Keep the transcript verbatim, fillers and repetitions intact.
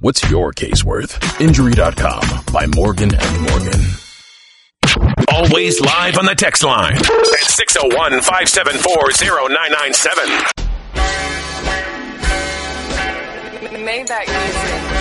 What's your case worth? Injury dot com by Morgan and Morgan. Always live on the text line at six oh one, five seven four, oh nine nine seven. Maybach music.